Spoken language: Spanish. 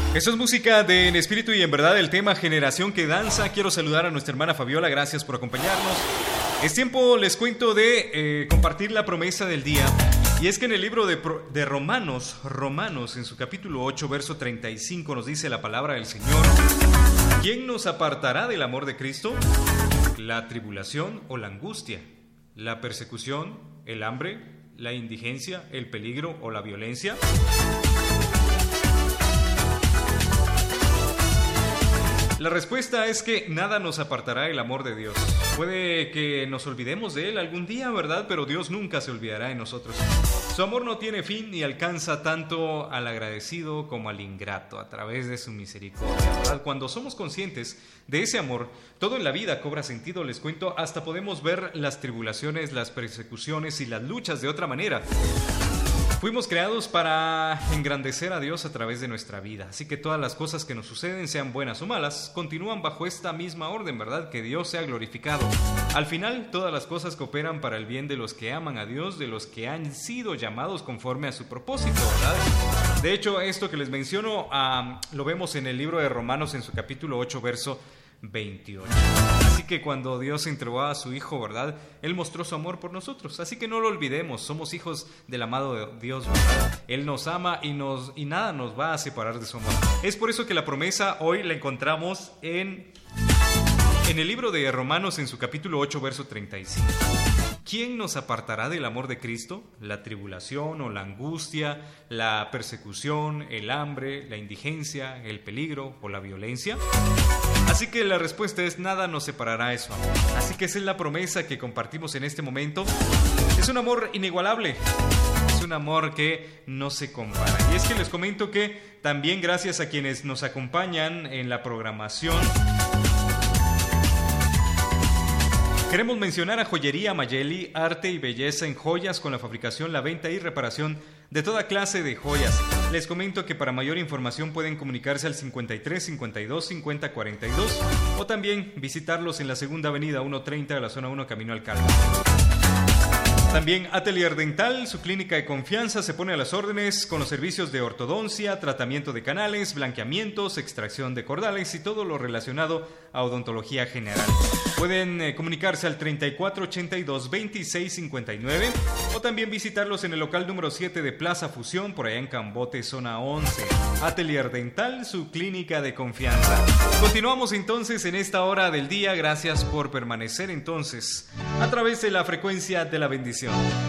Eso es música de En Espíritu y en Verdad, el tema Generación que Danza. Quiero saludar a nuestra hermana Fabiola, gracias por acompañarnos. Es tiempo, les cuento, de compartir la promesa del día. Y es que en el libro de Romanos, en su capítulo 8, verso 35, nos dice la palabra del Señor: ¿quién nos apartará del amor de Cristo? ¿La tribulación o la angustia? ¿La persecución, el hambre, la indigencia, el peligro o la violencia? La respuesta es que nada nos apartará del amor de Dios. Puede que nos olvidemos de Él algún día, ¿verdad? Pero Dios nunca se olvidará de nosotros. Su amor no tiene fin y alcanza tanto al agradecido como al ingrato a través de su misericordia, ¿verdad? Cuando somos conscientes de ese amor, todo en la vida cobra sentido, les cuento, hasta podemos ver las tribulaciones, las persecuciones y las luchas de otra manera. Fuimos creados para engrandecer a Dios a través de nuestra vida, así que todas las cosas que nos suceden, sean buenas o malas, continúan bajo esta misma orden, ¿verdad? Que Dios sea glorificado. Al final, todas las cosas cooperan para el bien de los que aman a Dios, de los que han sido llamados conforme a su propósito, ¿verdad? De hecho, esto que les menciono lo vemos en el libro de Romanos en su capítulo 8, verso 28. Así que cuando Dios entregó a su Hijo, ¿verdad? Él mostró su amor por nosotros. Así que no lo olvidemos, somos hijos del amado Dios, ¿verdad? Él nos ama y nada nos va a separar de su amor. Es por eso que la promesa hoy la encontramos en el libro de Romanos en su capítulo 8, verso 35. ¿Quién nos apartará del amor de Cristo? ¿La tribulación o la angustia, la persecución, el hambre, la indigencia, el peligro o la violencia? Así que la respuesta es: nada nos separará de su amor. Así que esa es la promesa que compartimos en este momento. Es un amor inigualable. Es un amor que no se compara. Y es que les comento que también gracias a quienes nos acompañan en la programación, queremos mencionar a Joyería Mayeli, arte y belleza en joyas con la fabricación, la venta y reparación de toda clase de joyas. Les comento que para mayor información pueden comunicarse al 53 52 50 42 o también visitarlos en la Segunda Avenida 130 de la Zona 1 Camino al Calvo. También Atelier Dental, su clínica de confianza, se pone a las órdenes con los servicios de ortodoncia, tratamiento de canales, blanqueamientos, extracción de cordales y todo lo relacionado a odontología general. Pueden comunicarse al 34 82 26 59 o también visitarlos en el local número 7 de Plaza Fusión, por allá en Cambote, zona 11. Atelier Dental, su clínica de confianza. Continuamos entonces en esta hora del día. Gracias por permanecer entonces a través de la frecuencia de la bendición.